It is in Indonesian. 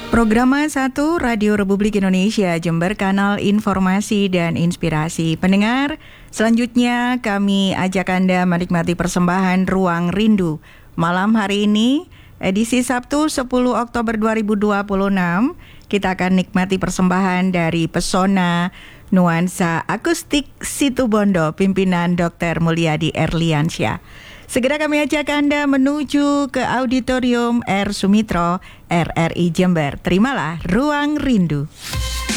Programa 1 Radio Republik Indonesia Jember, kanal informasi dan inspirasi. Pendengar, selanjutnya kami ajak Anda menikmati persembahan Ruang Rindu. Malam hari ini, edisi Sabtu 10 Oktober 2026, kita akan nikmati persembahan dari Pesona Nuansa Akustik Situbondo, pimpinan Dr. Mulyadi Erliansyah. Segera kami ajak Anda menuju ke Auditorium R. Sumitro, RRI Jember. Terimalah Ruang Rindu.